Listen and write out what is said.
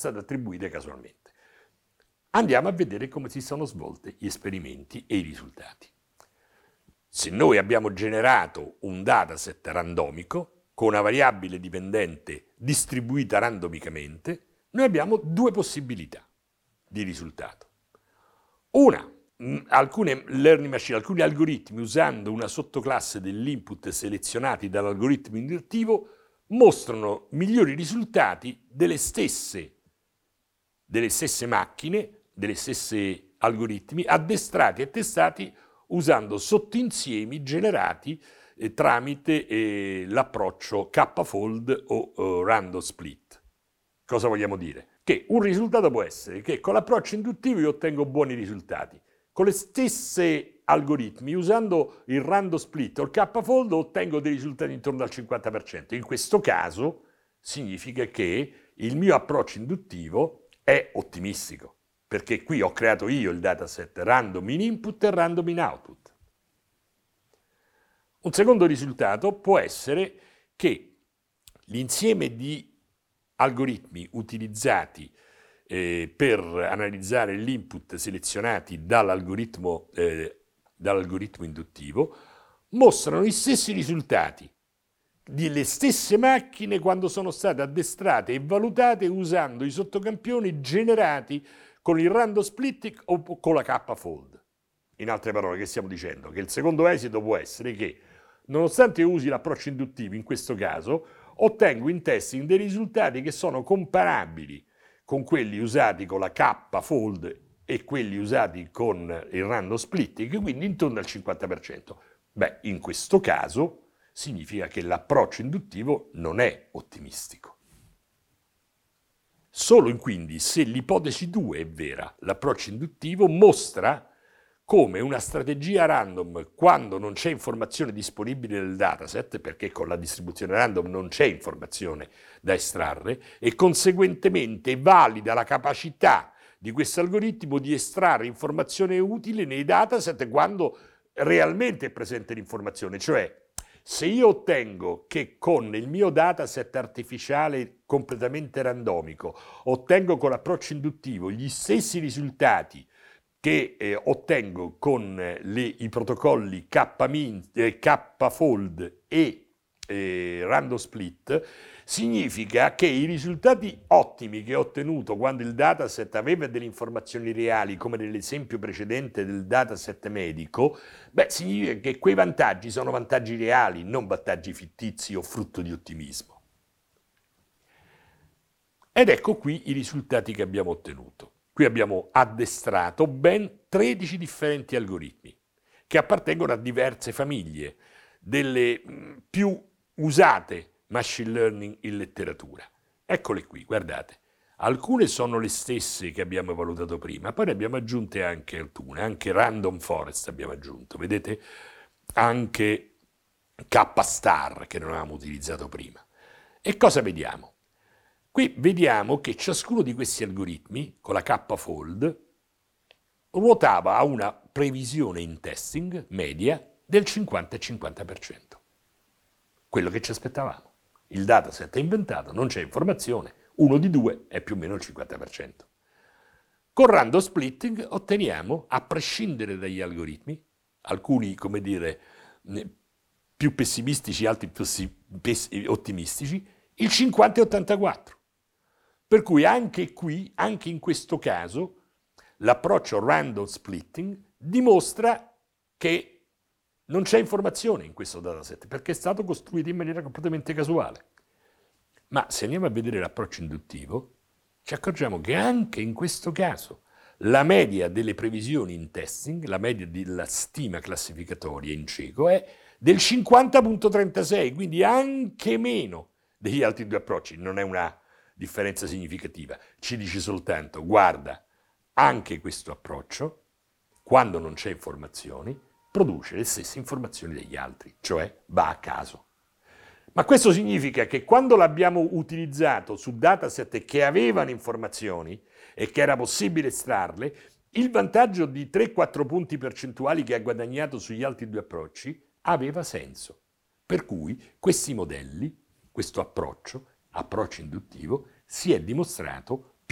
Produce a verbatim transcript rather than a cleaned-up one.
state attribuite casualmente. Andiamo a vedere come si sono svolti gli esperimenti e i risultati. Se noi abbiamo generato un dataset randomico con una variabile dipendente distribuita randomicamente, noi abbiamo due possibilità di risultato. Una, alcune learning machine, alcuni algoritmi usando una sottoclasse dell'input selezionati dall'algoritmo induttivo mostrano migliori risultati delle stesse, delle stesse macchine, delle stesse algoritmi addestrati e testati usando sottoinsiemi generati eh, tramite eh, l'approccio K-fold o eh, random split. Cosa vogliamo dire? Che un risultato può essere che con l'approccio induttivo io ottengo buoni risultati. Con le stesse algoritmi, usando il random split o il K-fold, ottengo dei risultati intorno al cinquanta per cento. In questo caso significa che il mio approccio induttivo è ottimistico, perché qui ho creato io il dataset random in input e random in output. Un secondo risultato può essere che l'insieme di algoritmi utilizzati eh, per analizzare l'input selezionati dall'algoritmo, eh, dall'algoritmo induttivo mostrano gli stessi risultati delle stesse macchine quando sono state addestrate e valutate usando i sottocampioni generati con il random splitting o con la K-fold. In altre parole, che stiamo dicendo? Che il secondo esito può essere che, nonostante usi l'approccio induttivo in questo caso, ottengo in testing dei risultati che sono comparabili con quelli usati con la K-fold e quelli usati con il random splitting, quindi intorno al cinquanta per cento. Beh, in questo caso significa che l'approccio induttivo non è ottimistico. Solo quindi se l'ipotesi due è vera, l'approccio induttivo mostra come una strategia random, quando non c'è informazione disponibile nel dataset, perché con la distribuzione random non c'è informazione da estrarre, e conseguentemente valida la capacità di questo algoritmo di estrarre informazione utile nei dataset quando realmente è presente l'informazione. Cioè, se io ottengo che con il mio dataset artificiale completamente randomico ottengo con l'approccio induttivo gli stessi risultati che eh, ottengo con le, i protocolli K-min, eh, K-fold e eh, random split, significa che i risultati ottimi che ho ottenuto quando il dataset aveva delle informazioni reali, come nell'esempio precedente del dataset medico, beh, significa che quei vantaggi sono vantaggi reali, non vantaggi fittizi o frutto di ottimismo. Ed ecco qui i risultati che abbiamo ottenuto. Qui abbiamo addestrato ben tredici differenti algoritmi che appartengono a diverse famiglie, delle mh, più usate machine learning in letteratura. Eccole qui, guardate. Alcune sono le stesse che abbiamo valutato prima, poi ne abbiamo aggiunte anche alcune, anche Random Forest abbiamo aggiunto, vedete? Anche K-star che non avevamo utilizzato prima. E cosa vediamo? Qui vediamo che ciascuno di questi algoritmi, con la K-fold, ruotava a una previsione in testing media del cinquanta e cinquanta per cento. Quello che ci aspettavamo. Il dataset è inventato, non c'è informazione, uno di due è più o meno il cinquanta per cento. Con random splitting otteniamo, a prescindere dagli algoritmi, alcuni, come dire, più pessimistici, altri più ottimistici, il cinquanta e ottantaquattro. Per cui anche qui, anche in questo caso, l'approccio random splitting dimostra che non c'è informazione in questo dataset, perché è stato costruito in maniera completamente casuale. Ma se andiamo a vedere l'approccio induttivo, ci accorgiamo che anche in questo caso la media delle previsioni in testing, la media della stima classificatoria in cieco, è del cinquanta virgola trentasei, quindi anche meno degli altri due approcci. Non è una differenza significativa, ci dice soltanto, guarda, anche questo approccio, quando non c'è informazioni, produce le stesse informazioni degli altri, cioè va a caso. Ma questo significa che quando l'abbiamo utilizzato su dataset che avevano informazioni e che era possibile estrarle, il vantaggio di tre quattro punti percentuali che ha guadagnato sugli altri due approcci aveva senso. Per cui questi modelli, questo approccio, approccio induttivo, si è dimostrato